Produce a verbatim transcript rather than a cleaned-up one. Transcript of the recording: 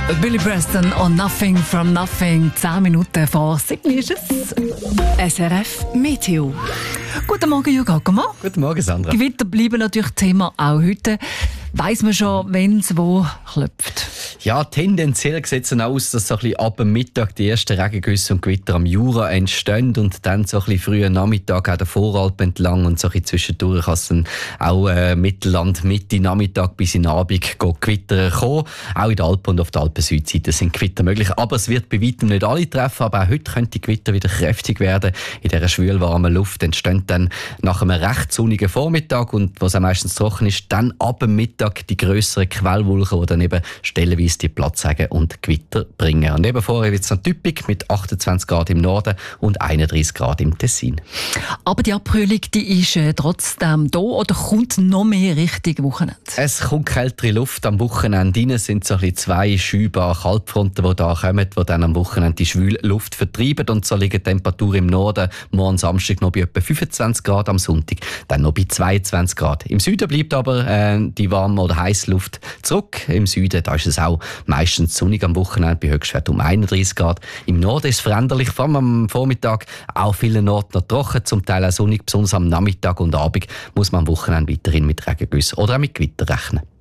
Billy Preston und Nothing from Nothing. Zehn Minuten vor sieben ist es. S R F Meteo. Guten Morgen, Jürgen Ackermann. Guten Morgen, Sandra. Gewitter bleiben natürlich Thema auch heute. Weiss man schon, wenn es wo klopft? Ja, tendenziell sieht es aus, dass so ein bisschen ab dem Mittag die ersten Regengüsse und Gewitter am Jura entstehen und dann so ein bisschen früher Nachmittag auch der Voralp entlang und so ein bisschen zwischendurch kann es dann auch äh, Mittelland Mitte Nachmittag bis in den Abend Gewitter kommen. Auch in der Alpen und auf der Alpen-Südseite sind Gewitter möglich, aber es wird bei weitem nicht alle treffen, aber auch heute könnte die Gewitter wieder kräftig werden. In dieser schwülwarmen Luft entstehen dann nach einem recht sonnigen Vormittag und was auch meistens trocken ist, dann ab dem Mittag die grösseren Quellwolken, die dann eben stellenweise die Platz haben und Gewitter bringen. Und eben vorher wird es noch typisch mit achtundzwanzig Grad im Norden und einunddreißig Grad im Tessin. Aber die Abkühlung, die ist äh, trotzdem da oder kommt noch mehr Richtung Wochenende? Es kommt kältere Luft am Wochenende rein. Es sind so ein bisschen zwei schübare Kaltfronten, die da kommen, die dann am Wochenende die schwüle Luft vertreiben. Und so liegen die Temperaturen im Norden morgen Samstag noch bei etwa fünfundzwanzig Grad, am Sonntag dann noch bei zweiundzwanzig Grad. Im Süden bleibt aber äh, die warme oder heiße Luft zurück. Im Süden da ist es auch meistens sonnig am Wochenende, bei Höchstwert um einunddreißig Grad. Im Norden ist es veränderlich, vor allem am Vormittag auch vielen Orten noch trocken, zum Teil auch sonnig, besonders am Nachmittag und Abend muss man am Wochenende weiterhin mit Regengüssen oder auch mit Gewitter rechnen.